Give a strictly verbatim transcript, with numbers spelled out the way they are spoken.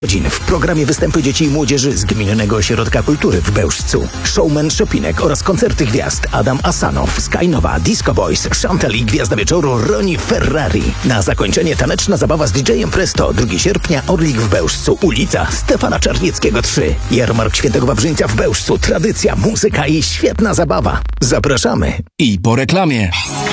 Godzin w programie występy dzieci i młodzieży z Gminnego Ośrodka Kultury w Bełżcu. Showman Szopinek oraz koncerty gwiazd Adam Asanow, Skynowa, Disco Boys, Chantal i gwiazda wieczoru Ronnie Ferrari. Na zakończenie taneczna zabawa z D J-em Presto. drugiego sierpnia Orlik w Bełżcu, ulica Stefana Czarnieckiego trzy. Jarmark Świętego Wawrzyńca w Bełżcu. Tradycja, muzyka i świetna zabawa. Zapraszamy. I po reklamie.